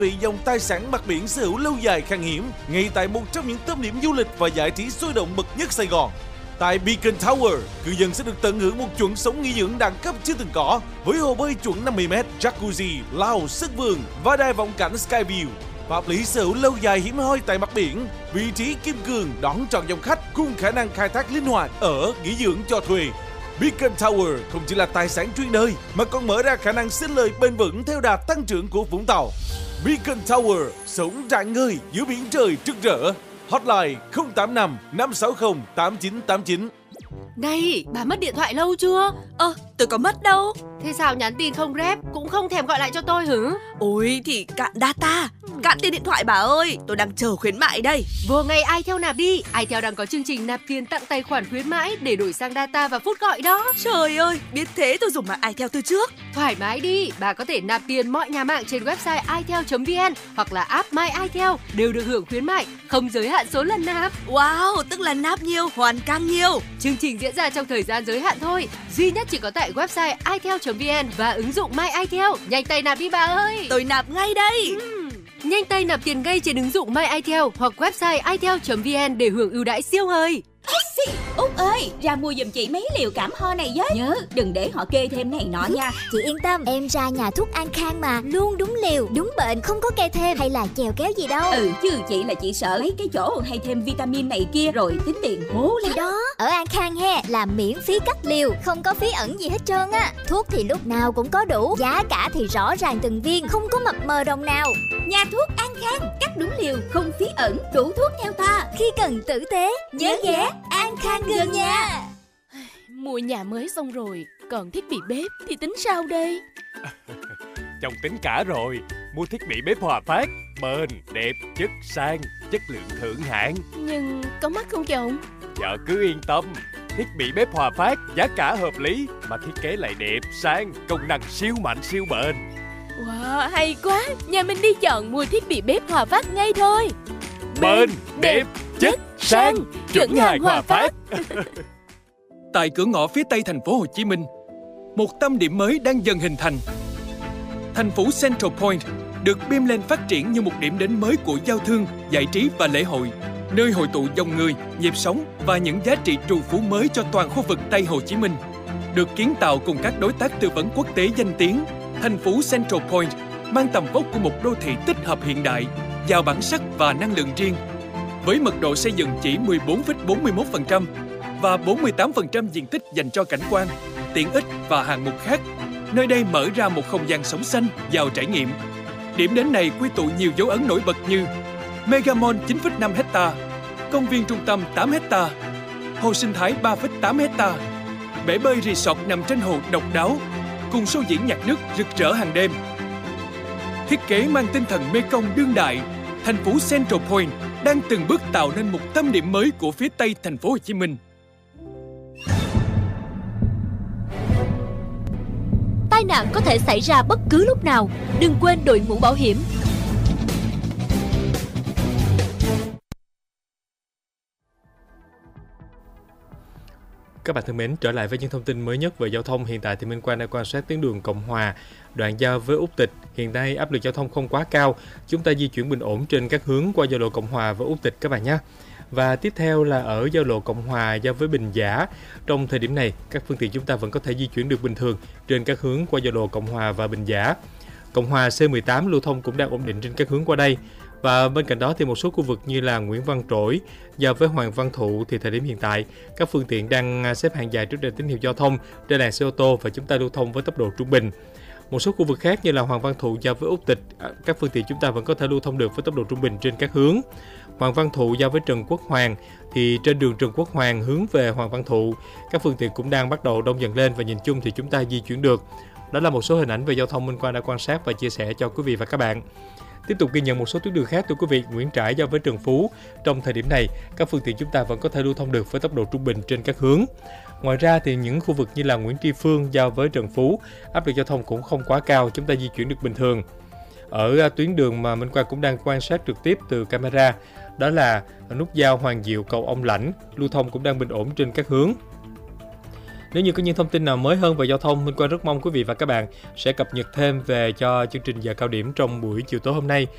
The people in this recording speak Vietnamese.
Bị dòng tài sản mặt biển sở hữu lâu dài khan hiếm ngay tại một trong những tâm điểm du lịch và giải trí sôi động bậc nhất Sài Gòn. Tại Beacon Tower, cư dân sẽ được tận hưởng một chuẩn sống nghỉ dưỡng đẳng cấp chưa từng có với hồ bơi chuẩn 50m, jacuzzi, lao, sân vườn và đài vọng cảnh Skyview. Pháp lý sở hữu lâu dài hiếm hoi tại mặt biển, vị trí kim cương đón trọn dòng khách cùng khả năng khai thác linh hoạt ở nghỉ dưỡng cho thuê. Beacon Tower không chỉ là tài sản chuyên đời mà còn mở ra khả năng sinh lời bền vững theo đà tăng trưởng của Vũng Tàu. Beacon Tower sống rạng ngời giữa biển trời rực rỡ. Hotline 085 560 8989. Này, bà mất điện thoại lâu chưa? Tôi có mất đâu. Thế sao nhắn tin không rep, cũng không thèm gọi lại cho tôi hử? Ôi thì cạn data, cạn tiền điện thoại bà ơi. Tôi đang chờ khuyến mại đây. Vô ngay iTel nạp đi. iTel đang có chương trình nạp tiền tặng tài khoản khuyến mãi để đổi sang data và phút gọi đó. Trời ơi, biết thế tôi dùng mạng iTel từ trước. Thoải mái đi, bà có thể nạp tiền mọi nhà mạng trên website itel.vn hoặc là app My iTel đều được hưởng khuyến mại, không giới hạn số lần nạp. Wow, tức là nạp nhiều, hoàn càng nhiều. Chương trình diễn ra trong thời gian giới hạn thôi, duy nhất chỉ có tại website itel.vn và ứng dụng My iTel. Nhanh tay nạp đi bà ơi. Tôi nạp ngay đây. Nhanh tay nạp tiền ngay trên ứng dụng My iTel hoặc website itel.vn để hưởng ưu đãi siêu hời. Út ơi, ra mua giùm chị mấy liều cảm ho này với. Nhớ, đừng để họ kê thêm này nọ nha. Chị yên tâm, em ra nhà thuốc An Khang mà, luôn đúng liều, đúng bệnh, không có kê thêm hay là chèo kéo gì đâu. Chứ chị là chị sợ mấy cái chỗ hay thêm vitamin này kia rồi tính tiền hố lắm. Thì đó, ở An Khang he là miễn phí cắt liều, không có phí ẩn gì hết trơn á. Thuốc thì lúc nào cũng có đủ, giá cả thì rõ ràng từng viên, không có mập mờ đồng nào. Nhà thuốc An Khang, cắt đúng liều, không phí ẩn, đủ thuốc theo ta. Khi cần tử tế, nhớ ghé An Khang gần nhà. Mua nhà mới xong rồi, còn thiết bị bếp thì tính sao đây? Chồng tính cả rồi, mua thiết bị bếp Hòa Phát, bền, đẹp, chất sang, chất lượng thượng hạng. Nhưng có mắc không chồng? Vợ cứ yên tâm, thiết bị bếp Hòa Phát giá cả hợp lý mà thiết kế lại đẹp, sang, công năng siêu mạnh siêu bền. Wow, hay quá, nhà mình đi chọn mua thiết bị bếp Hòa Phát ngay thôi. Bền, đẹp, chất, sang, chuẩn hàng Hòa Phát. Tại cửa ngõ phía Tây thành phố Hồ Chí Minh, một tâm điểm mới đang dần hình thành. Thành phố Central Point được bim lên phát triển như một điểm đến mới của giao thương, giải trí và lễ hội, nơi hội tụ dòng người, nhịp sống và những giá trị trù phú mới cho toàn khu vực Tây Hồ Chí Minh. Được kiến tạo cùng các đối tác tư vấn quốc tế danh tiếng, thành phố Central Point mang tầm vóc của một đô thị tích hợp hiện đại, giàu bản sắc và năng lượng riêng. Với mật độ xây dựng chỉ 14,41% và 48% diện tích dành cho cảnh quan, tiện ích và hạng mục khác, nơi đây mở ra một không gian sống xanh, giàu trải nghiệm. Điểm đến này quy tụ nhiều dấu ấn nổi bật như Megamall 9,5 hectare, công viên trung tâm 8 hectare, hồ sinh thái 3,8 hectare, bể bơi resort nằm trên hồ độc đáo, cùng show diễn nhạc nước rực rỡ hàng đêm. Thiết kế mang tinh thần Mekong đương đại, thành phố Central Point đang từng bước tạo nên một tâm điểm mới của phía Tây thành phố Hồ Chí Minh. Tai nạn có thể xảy ra bất cứ lúc nào, đừng quên đội mũ bảo hiểm. Các bạn thân mến, trở lại với những thông tin mới nhất về giao thông. Hiện tại thì Minh Quang đang quan sát tuyến đường Cộng Hòa, đoạn giao với Úc Tịch. Hiện nay áp lực giao thông không quá cao, chúng ta di chuyển bình ổn trên các hướng qua giao lộ Cộng Hòa và Úc Tịch các bạn nhé. Và tiếp theo là ở giao lộ Cộng Hòa giao với Bình Giả. Trong thời điểm này, các phương tiện chúng ta vẫn có thể di chuyển được bình thường trên các hướng qua giao lộ Cộng Hòa và Bình Giả. Cộng Hòa C18 lưu thông cũng đang ổn định trên các hướng qua đây. Và bên cạnh đó thì một số khu vực như là Nguyễn Văn Trỗi giao với Hoàng Văn Thụ thì thời điểm hiện tại các phương tiện đang xếp hàng dài trước đèn tín hiệu giao thông trên làn xe ô tô và chúng ta lưu thông với tốc độ trung bình. Một số khu vực khác như là Hoàng Văn Thụ giao với Úc Tịch, các phương tiện chúng ta vẫn có thể lưu thông được với tốc độ trung bình trên các hướng. Hoàng Văn Thụ giao với Trần Quốc Hoàng thì trên đường Trần Quốc Hoàng hướng về Hoàng Văn Thụ, các phương tiện cũng đang bắt đầu đông dần lên và nhìn chung thì chúng ta di chuyển được. Đó là một số hình ảnh về giao thông Minh Quang đã quan sát và chia sẻ cho quý vị và các bạn. Tiếp tục ghi nhận một số tuyến đường khác thưa quý vị. Nguyễn Trãi giao với Trần Phú, trong thời điểm này các phương tiện chúng ta vẫn có thể lưu thông được với tốc độ trung bình trên các hướng. Ngoài ra thì những khu vực như là Nguyễn Tri Phương giao với Trần Phú, áp lực giao thông cũng không quá cao, chúng ta di chuyển được bình thường. Ở tuyến đường mà Minh Quang cũng đang quan sát trực tiếp từ camera, đó là nút giao Hoàng Diệu cầu Ông Lãnh, lưu thông cũng đang bình ổn trên các hướng. Nếu như có những thông tin nào mới hơn về giao thông, Minh Quang rất mong quý vị và các bạn sẽ cập nhật thêm về cho chương trình giờ cao điểm trong buổi chiều tối hôm nay.